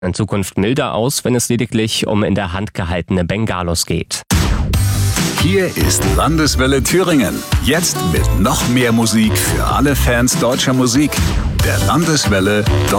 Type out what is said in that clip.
in Zukunft milder aus, wenn es lediglich um in der Hand gehaltene Bengalos geht. Hier ist Landeswelle Thüringen. Jetzt mit noch mehr Musik für alle Fans deutscher Musik. Der Landeswelle